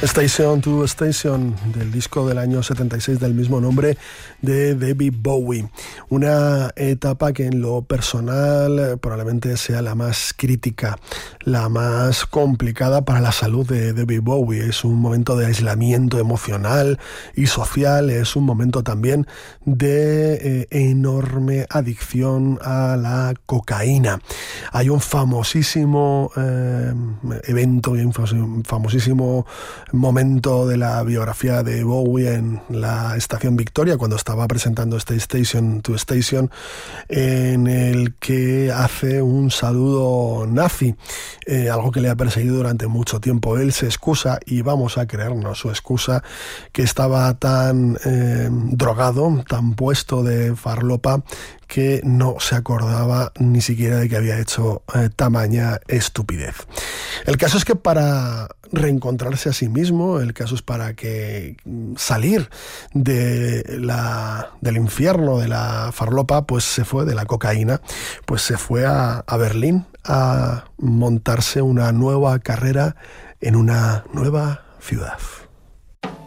Station to Station, del disco del año 76 del mismo nombre de David Bowie. Una etapa que en lo personal probablemente sea la más crítica, la más complicada para la salud de David Bowie. Es un momento de aislamiento emocional y social, es un momento también de enorme adicción a la cocaína. Hay un famosísimo evento, un famosísimo momento de la biografía de Bowie en la estación Victoria, cuando estaba presentando este Station to Station, en el que hace un saludo nazi, algo que le ha perseguido durante mucho tiempo. Él se excusa, y vamos a creernos su excusa, que estaba tan drogado, tan puesto de farlopa, que no se acordaba ni siquiera de que había hecho tamaña estupidez. El caso es que para reencontrarse a sí mismo, el caso es para que salir del infierno de la farlopa, pues se fue, de la cocaína, pues se fue a Berlín a montarse una nueva carrera en una nueva ciudad.